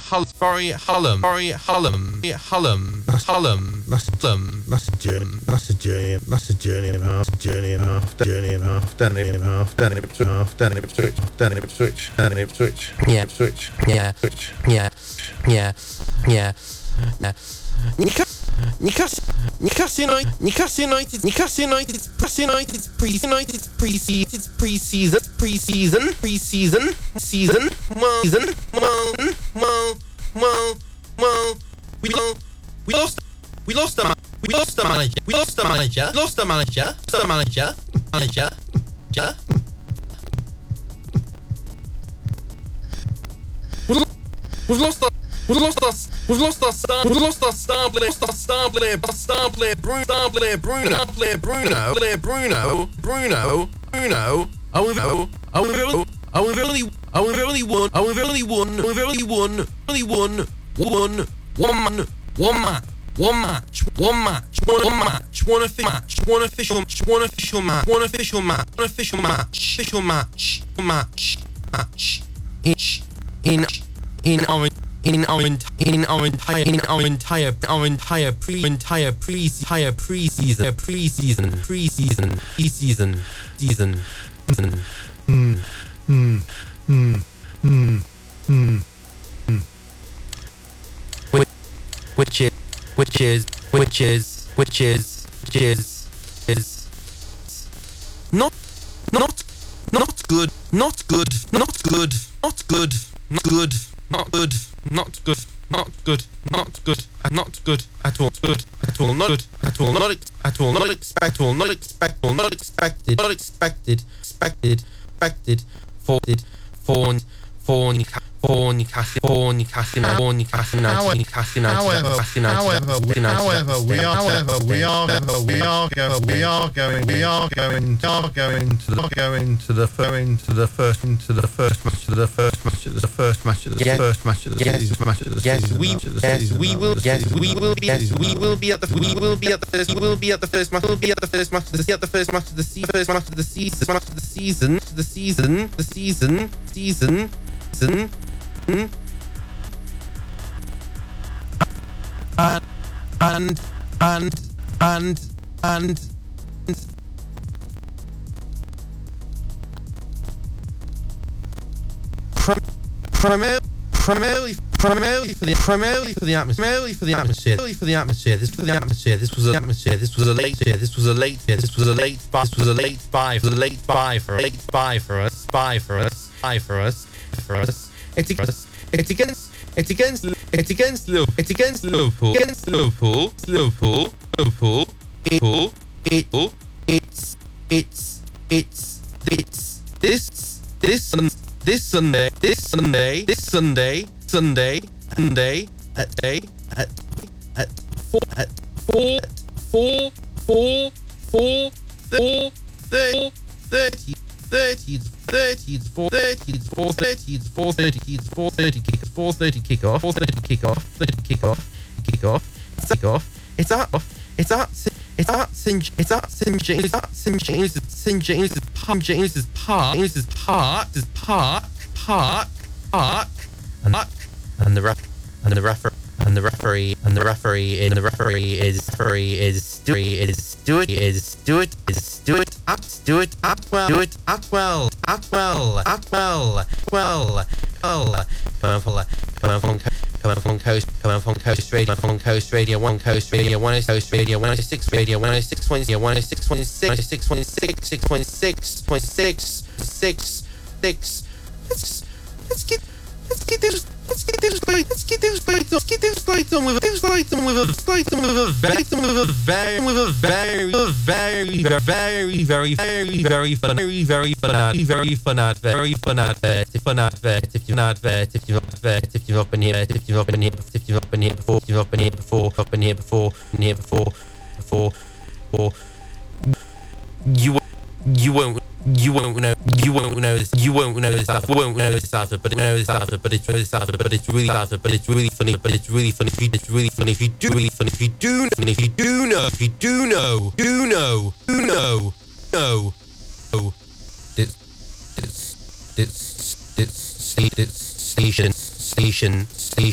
That's a journey. That's a journey. That's a journey and a half. Journey and a half. Journey and a half. Journey and a half. Journey and a half. Journey and a switch. Journey and a switch. Journey and a switch. Yeah. Switch. Yeah. Switch. Yeah. Yeah. Yeah. Yeah. Newcastle United We lost our manager. We've lost our star player, Bruno. We've only won one official match in our entire preseason. Which is not good. For Newcastle United. However, we are going to the first match of the season. And primarily for the atmosphere. This was a late buy for us. It's against Liverpool. This Sunday at 4:30 kickoff. It's at St James's Park, and the referee is Stuart Atwell. Coming from Coast Radio 1, Coast Radio 106 Radio 106.6. Let's get this fight on with a very fun advert. If you've not been here before, you won't know this after, but it's really funny if you do know this station